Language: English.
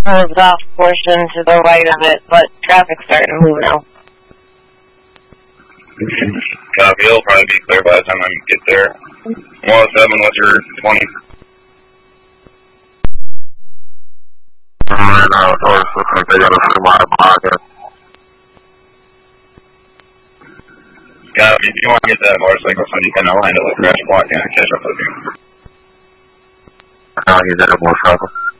closed off portion to the right of it, but traffic's starting to move now. Copy, it'll probably be clear by the time I get there. 107, what's your 20? Alright, now, so it's looking like they got a few mile pocket. Copy, if you want to get that motorcycle so you can line up with Crash Block and catch up with you. I'll get that motorcycle.